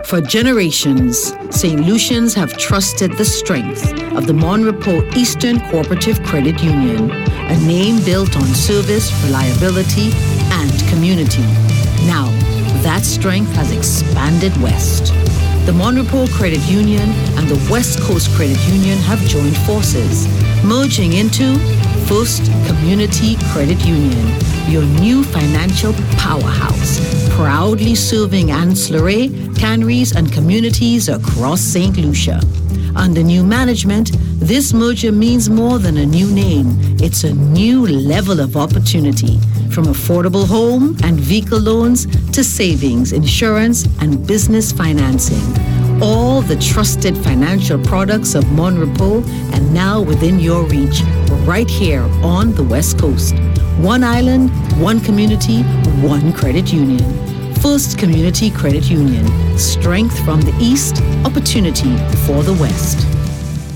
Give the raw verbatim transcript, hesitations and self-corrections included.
For generations, Saint Lucians have trusted the strength of the Mon Repos Eastern Cooperative Credit Union, a name built on service, reliability, and community. Now, that strength has expanded west. The Mon Repos Credit Union and the West Coast Credit Union have joined forces, merging into First Community Credit Union, your new financial powerhouse, proudly serving Anse La Rae, canneries, and communities across Saint Lucia. Under new management, this merger means more than a new name. It's a new level of opportunity, from affordable home and vehicle loans to savings, insurance, and business financing. All the trusted financial products of Mon Repos and now within your reach, right here on the West Coast. One island, one community, one credit union. First Community Credit Union. Strength from the East, opportunity for the West.